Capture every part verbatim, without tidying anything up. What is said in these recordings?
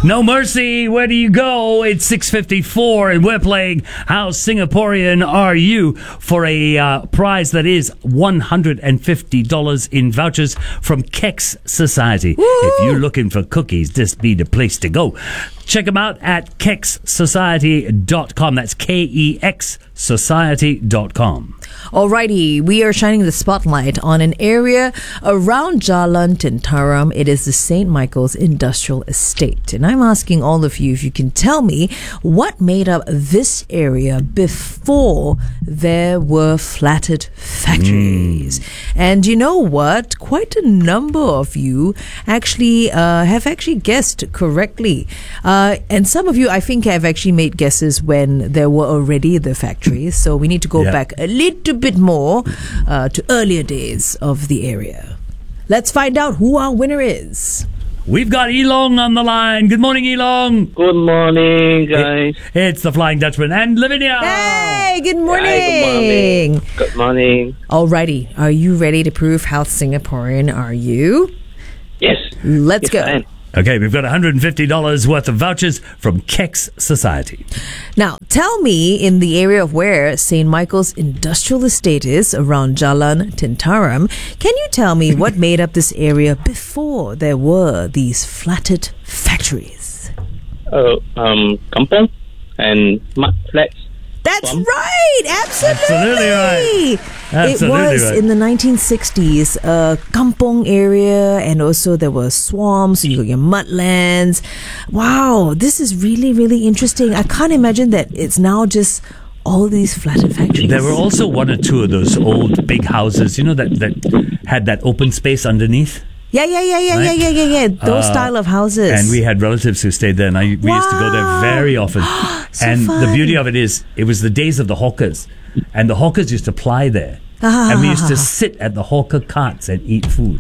No Mercy, where do you go? It's six fifty-four and we're playing How Singaporean Are You for a uh, prize that is one hundred fifty dollars in vouchers from Kex Society. Woo! If you're looking for cookies, this be the place to go. Check them out at kex society dot com. That's K E X society dot com. Alrighty, we are shining the spotlight on an area around Jalan Tentaram. It is the Saint Michael's Industrial Estate. And I'm asking all of you if you can tell me what made up this area before there were flatted factories. Mm. And you know what? Quite a number of you actually uh, have actually guessed correctly. Uh, and some of you, I think, have actually made guesses when there were already the factories. So we need to go yeah. back a little bit more uh, to earlier days of the area. Let's find out who our winner is. We've got Elong on the line. Good morning, Elong. Good morning, guys. It, it's the Flying Dutchman and Lavinia. Hey, good morning. Hi, good morning. Good morning. Alrighty, are you ready to prove how Singaporean are you? Yes. Let's yes, go. I am. Okay, we've got one hundred fifty dollars worth of vouchers from Kex Society. Now, tell me, in the area of where Saint Michael's Industrial Estate is, around Jalan Tentaram, can you tell me what made up this area before there were these flatted factories? Uh, um, kampong and mud flats. That's Um, right! Absolutely! Absolutely right. Absolutely it was right. in the nineteen sixties, uh, kampong area, and also there were swamps, you got your mudlands. Wow, this is really, really interesting. I can't imagine that it's now just all these flattened factories. There were also one or two of those old big houses, you know, that, that had that open space underneath. Yeah, yeah, yeah, yeah, Right? yeah, yeah, yeah, yeah. Those Uh, style of houses. And we had relatives who stayed there, and I, we used to go there Wow. very often. So and fun. the beauty of it is, it was the days of the hawkers, and the hawkers used to ply there. Ah. And we used to sit at the hawker carts and eat food.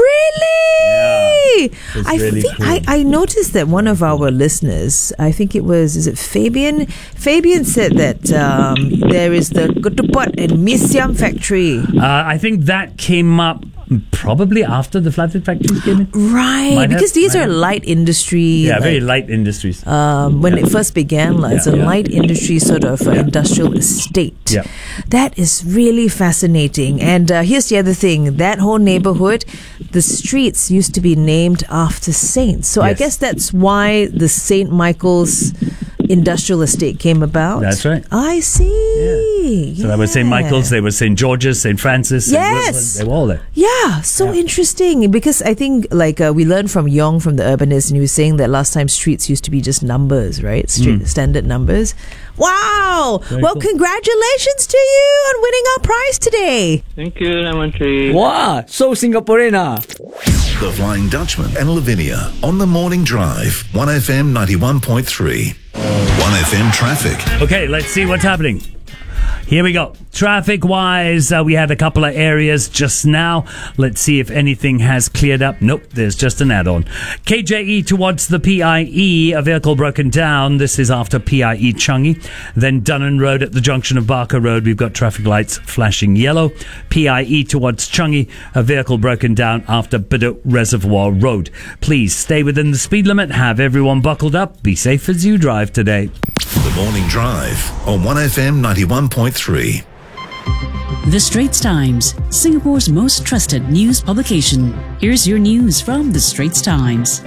Really? It's I really think cool. I, I noticed that one of our listeners, I think it was, is it Fabian? Fabian said that um, there is the Ketupat and Mee Siam factory. Uh, I think that came up probably after the flatted factories came in. Right, Might have- because these might are have. light industry. Yeah, like, very light industries. um, when Yeah. it first began, like, it's Yeah, a yeah. light industry sort of uh, industrial estate. Yeah. That is really fascinating. And uh, here's the other thing: that whole neighborhood, the streets used to be named after saints. So I Yes. guess that's why the Saint Michael's Industrial Estate came about. That's right. I see. So that was Saint Yeah. Michael's, there was Saint George's, Saint Francis. Saint Yes. Wilfrid, they were all there. Yeah, so Yeah. interesting, because I think like uh, we learned from Yong from the Urbanist, and he was saying that last time streets used to be just numbers, right? Street Mm. standard numbers. Wow! Very well, cool. congratulations to you on winning our prize today. Thank you, Lamantri. Wow, so Singaporean ah. The Flying Dutchman and Lavinia on the Morning Drive. one F M ninety-one point three. one F M Traffic. Okay, let's see what's happening. Here we go. Traffic-wise, uh, we had a couple of areas just now. Let's see if anything has cleared up. Nope, there's just an add-on. K J E towards the P I E, a vehicle broken down. This is after P I E Changi. Then Dunnan Road at the junction of Barker Road. We've got traffic lights flashing yellow. P I E towards Changi, a vehicle broken down after Bedok Reservoir Road. Please stay within the speed limit. Have everyone buckled up. Be safe as you drive today. The Morning Drive on one F M ninety-one point three. The Straits Times, Singapore's most trusted news publication. Here's your news from The Straits Times.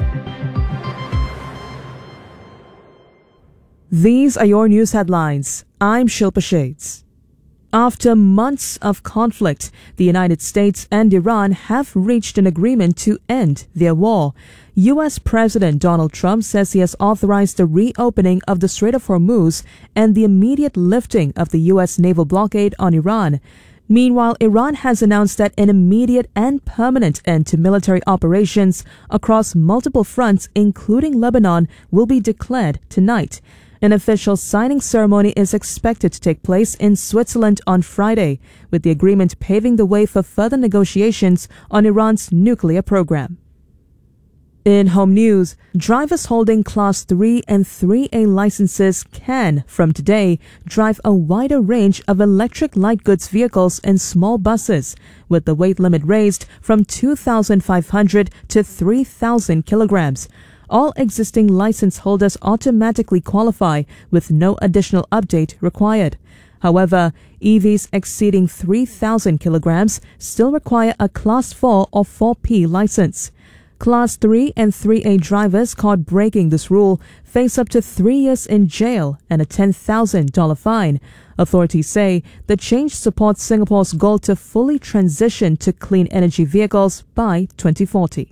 These are your news headlines. I'm Shilpa Shades. After months of conflict, the United States and Iran have reached an agreement to end their war. U S President Donald Trump says he has authorized the reopening of the Strait of Hormuz and the immediate lifting of the U S naval blockade on Iran. Meanwhile, Iran has announced that an immediate and permanent end to military operations across multiple fronts, including Lebanon, will be declared tonight. An official signing ceremony is expected to take place in Switzerland on Friday, with the agreement paving the way for further negotiations on Iran's nuclear program. In home news, drivers holding Class three and three A licenses can, from today, drive a wider range of electric light goods vehicles and small buses, with the weight limit raised from two thousand five hundred to three thousand kilograms. all existing license holders automatically qualify with no additional update required. However, E Vs exceeding three thousand kilograms still require a Class four or four P license. Class three and three A drivers caught breaking this rule face up to three years in jail and a ten thousand dollars fine. Authorities say the change supports Singapore's goal to fully transition to clean energy vehicles by twenty forty.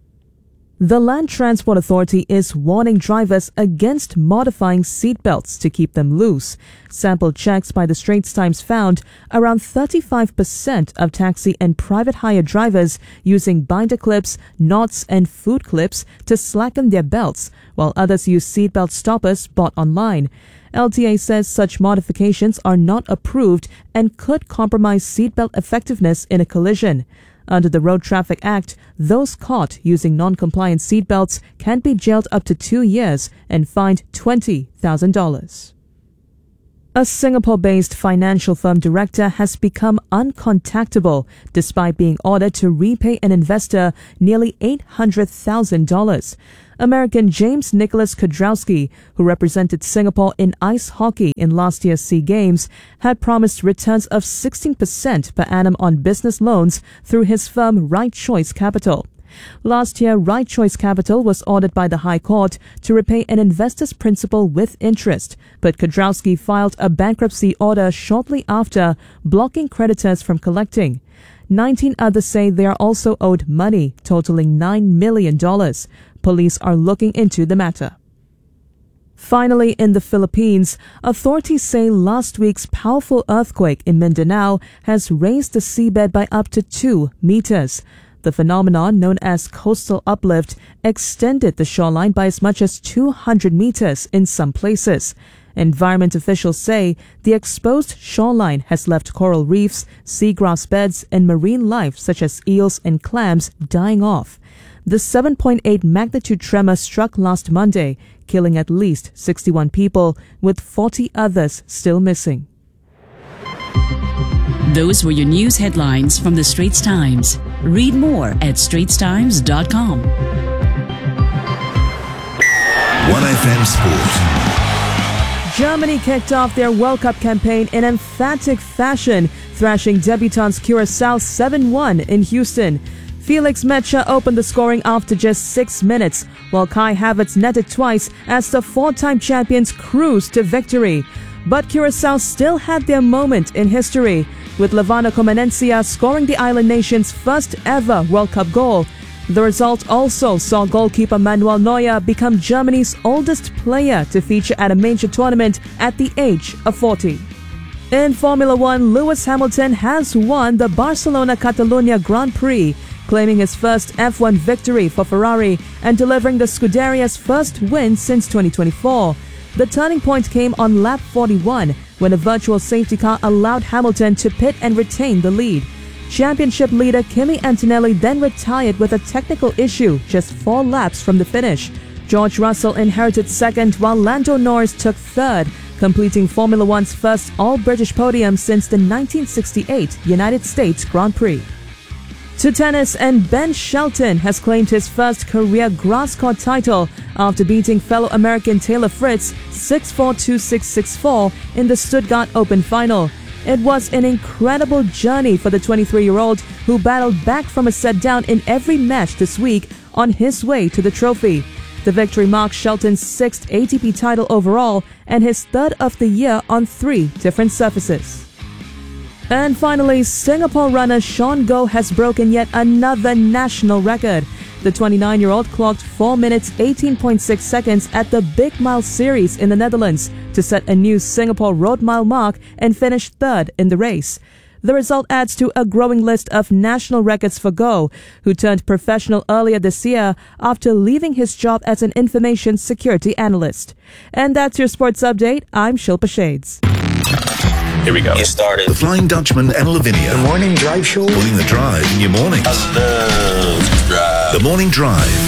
The Land Transport Authority is warning drivers against modifying seatbelts to keep them loose. Sample checks by the Straits Times found around thirty-five percent of taxi and private hire drivers using binder clips, knots and foot clips to slacken their belts, while others use seatbelt stoppers bought online. L T A says such modifications are not approved and could compromise seatbelt effectiveness in a collision. Under the Road Traffic Act, those caught using non-compliant seatbelts can be jailed up to two years and fined twenty thousand dollars. A Singapore-based financial firm director has become uncontactable despite being ordered to repay an investor nearly eight hundred thousand dollars. American James Nicholas Kudrowski, who represented Singapore in ice hockey in last year's SEA Games, had promised returns of sixteen percent per annum on business loans through his firm Right Choice Capital. Last year, Right Choice Capital was ordered by the High Court to repay an investor's principal with interest, but Kudrowski filed a bankruptcy order shortly after, blocking creditors from collecting. Nineteen others say they are also owed money, totaling nine million dollars. Police are looking into the matter. Finally, in the Philippines, authorities say last week's powerful earthquake in Mindanao has raised the seabed by up to two meters. The phenomenon, known as coastal uplift, extended the shoreline by as much as two hundred meters in some places. Environment officials say the exposed shoreline has left coral reefs, seagrass beds, and marine life such as eels and clams dying off. The seven point eight magnitude tremor struck last Monday, killing at least sixty-one people, with forty others still missing. Those were your news headlines from the Straits Times. Read more at straits times dot com. one F M Sport. Germany kicked off their World Cup campaign in emphatic fashion, thrashing debutants Curacao seven one in Houston. Felix Metscher opened the scoring after just six minutes, while Kai Havertz netted twice as the four-time champions cruised to victory. But Curacao still had their moment in history, with Levano Comenencia scoring the island nation's first ever World Cup goal. The result also saw goalkeeper Manuel Neuer become Germany's oldest player to feature at a major tournament at the age of forty. In Formula One, Lewis Hamilton has won the Barcelona-Catalunya Grand Prix, claiming his first F one victory for Ferrari and delivering the Scuderia's first win since twenty twenty-four. The turning point came on lap forty-one, when a virtual safety car allowed Hamilton to pit and retain the lead. Championship leader Kimi Antonelli then retired with a technical issue just four laps from the finish. George Russell inherited second, while Lando Norris took third, completing Formula One's first all-British podium since the nineteen sixty-eight United States Grand Prix. To tennis, and Ben Shelton has claimed his first career grass court title after beating fellow American Taylor Fritz six four two six six four in the Stuttgart Open final. It was an incredible journey for the twenty-three-year-old who battled back from a set down in every match this week on his way to the trophy. The victory marks Shelton's sixth A T P title overall and his third of the year on three different surfaces. And finally, Singapore runner Sean Goh has broken yet another national record. The twenty-nine-year-old clocked four minutes eighteen point six seconds at the Big Mile Series in the Netherlands to set a new Singapore road mile mark and finish third in the race. The result adds to a growing list of national records for Goh, who turned professional earlier this year after leaving his job as an information security analyst. And that's your sports update. I'm Shilpa Shades. Here we go. Get started. The Flying Dutchman and Lavinia. The Morning Drive Show. Putting the drive in your mornings. I love to drive. The Morning Drive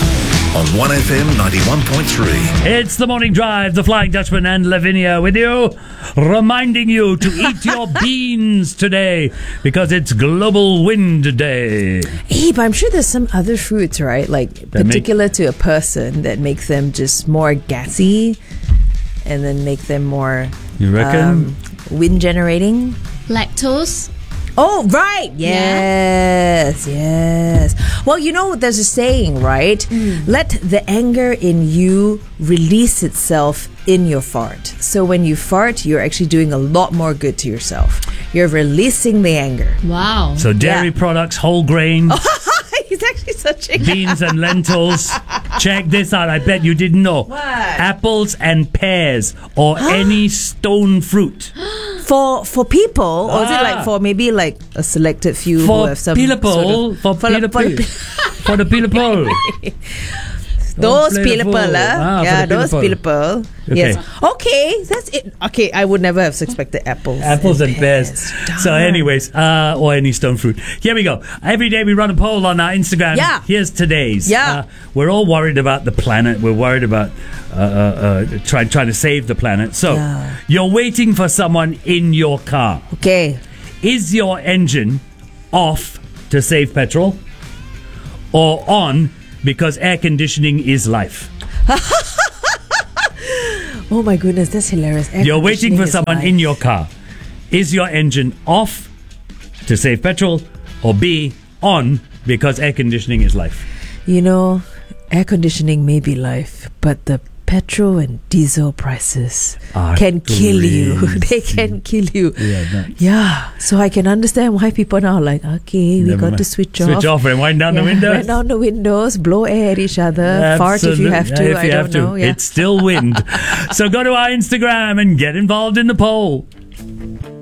on one F M ninety-one point three. It's the Morning Drive, the Flying Dutchman and Lavinia with you, reminding you to eat your beans today because it's Global Wind Day. Hey, but I'm sure there's some other fruits, right? Like That particular to a person that make them just more gassy and then make them more You reckon? um, wind generating. Lactose. Oh, right. Yes, yes. Well, you know, there's a saying, right? Let the anger in you release itself in your fart. So when you fart, you're actually doing a lot more good to yourself. You're releasing the anger. Wow. So dairy Yeah. products, whole grains, He's actually such a... beans and lentils. Check this out. I bet you didn't know. What? Apples and pears or any stone fruit. For for people, or is it Ah. like for maybe like a selected few who For have some people, sort of, for for the- people, for the- for the people. those play the people, fool. uh, Ah, for yeah, the those people. people. Okay. Yes. Okay, that's it. Okay, I would never have suspected apples. Apples and pears. So, Darn. anyways, uh, or any stone fruit. Here we go. Every day we run a poll on our Instagram. Yeah. Here's today's. Yeah. Uh, we're all worried about the planet. We're worried about uh, uh, uh, trying trying to save the planet. So, Yeah. you're waiting for someone in your car. Okay. Is your engine off to save petrol, or on because air conditioning is life? Oh my goodness, that's hilarious. Air You're waiting for conditioning is someone life. in your car. Is your engine off to save petrol, or B, on because air conditioning is life? You know, air conditioning may be life, but the petrol and diesel prices Are can kill you. They crazy. can kill you. Yeah, nuts. Yeah. So I can understand why people now are like, okay, we Never got mind. to switch off. Switch off and wind down the Yeah, windows. Wind down the windows, blow air at each other, fart if you Absolute- have to. yeah, if I you don't have to. know. Yeah. It's still wind. So go to our Instagram and get involved in the poll.